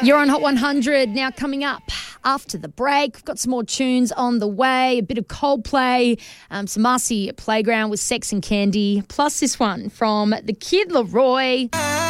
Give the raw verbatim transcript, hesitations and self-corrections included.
You're on Hot one hundred now. Coming up after the break, we've got some more tunes on the way, a bit of Coldplay, um, some Marcy Playground with Sex and Candy, plus this one from the Kid Laroi.